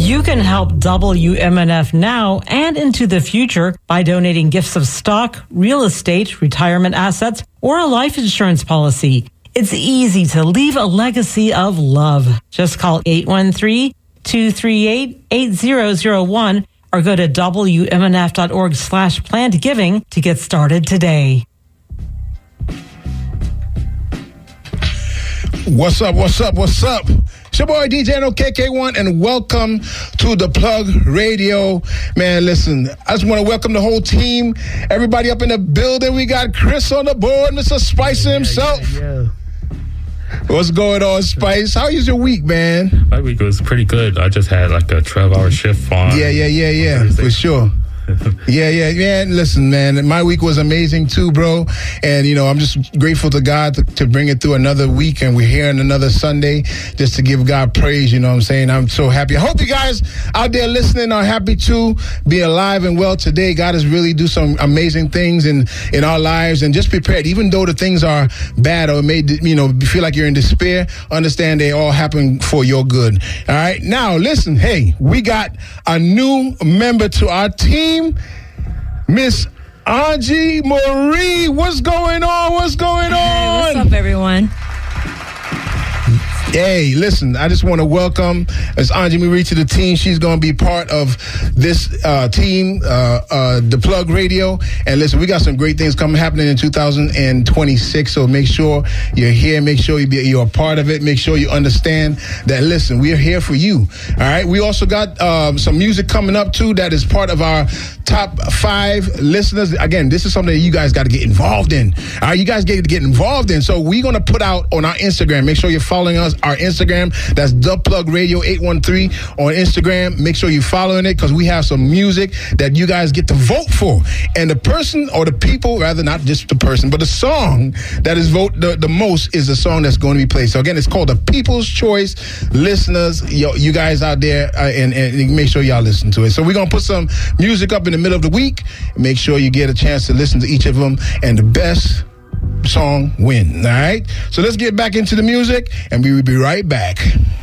You can help WMNF now and into the future by donating gifts of stock, real estate, retirement assets, or a life insurance policy. It's easy to leave a legacy of love. Just call 813-238-8001 or go to WMNF.org/plannedgiving to get started today. What's up? It's your boy DJ NOKK1 and welcome to The Plug Radio. Man, listen, I just want to welcome the whole team, everybody up in the building. We got Chris on the board, Mr. Spice himself. Yeah. What's going on, Spice? How was your week, man? My week was pretty good. I just had like a 12-hour shift on. Yeah, for sure. Yeah. Listen, man, my week was amazing too, bro. And, you know, I'm just grateful to God to bring it through another week. And we're here on another Sunday just to give God praise. You know what I'm saying? I'm so happy. I hope you guys out there listening are happy to be alive and well today. God has really do some amazing things in our lives, and just prepared. Even though the things are bad or made, you know, feel like you're in despair, understand they all happen for your good. All right. Now, listen, hey, we got a new member to our team. Miss Angie Marie, what's going on? Hey, what's up, everyone? Hey, listen, I just want to welcome Miss Angie Marie to the team. She's going to be part of this team, The Plug Radio. And listen, we got some great things happening in 2026. So make sure you're here. Make sure you're a part of it. Make sure you understand that, listen, we're here for you. All right. We also got some music coming up, too, that is part of our top 5 listeners. Again, this is something that you guys got to get involved in. All right. You guys get involved in. So we're going to put out on our Instagram. Make sure you're following us. Our Instagram, that's The Plug Radio 813 on Instagram. Make sure you're following it because we have some music that you guys get to vote for. And the person or the people, rather not just the person, but the song that is voted the most is the song that's going to be played. So again, it's called the People's Choice. Listeners, you guys out there, and make sure y'all listen to it. So we're going to put some music up in the middle of the week. Make sure you get a chance to listen to each of them, and the best song win. All right, so let's get back into the music and we will be right back.